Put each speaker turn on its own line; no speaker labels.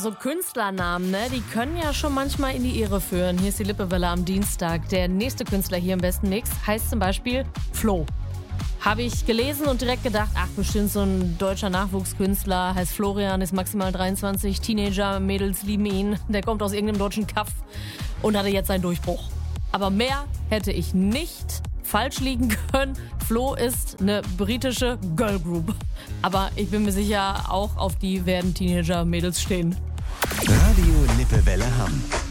So Künstlernamen, ne, die können ja schon manchmal in die Irre führen. Hier ist die Lippewelle am Dienstag. Der nächste Künstler hier im besten Mix heißt zum Beispiel Flo. Habe ich gelesen und direkt gedacht, ach, bestimmt so ein deutscher Nachwuchskünstler, heißt Florian, ist maximal 23, Teenager, Mädels lieben ihn, der kommt aus irgendeinem deutschen Kaff und hatte jetzt seinen Durchbruch. Aber mehr hätte ich nicht falsch liegen können. Flo ist eine britische Girlgroup. Aber ich bin mir sicher, auch auf die werden Teenager-Mädels stehen.
Radio Lippewelle Hamm.